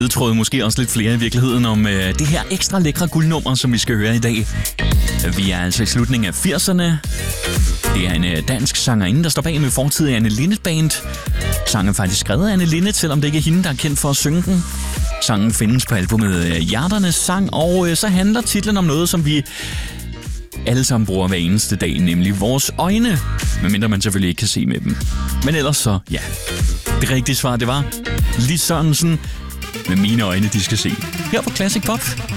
ledtråde, måske også lidt flere i virkeligheden, om det her ekstra lækre guldnummer, som vi skal høre i dag. Vi er altså i slutningen af 80'erne. Det er en dansk sangerinde, der står bag med fortid af Anne Linnet Band. Sangen er faktisk skrevet af Anne Linnet, selvom det ikke er hende, der er kendt for at synge den. Sangen findes på albumet Hjerternes Sang, og så handler titlen om noget, som vi alle sammen bruger hver eneste dag, nemlig vores øjne. Medmindre man selvfølgelig ikke kan se med dem. Men ellers så, ja. Det rigtige svar, det var Lis Sørensen med Mine øjne, de skal se. Her på Classic Pop.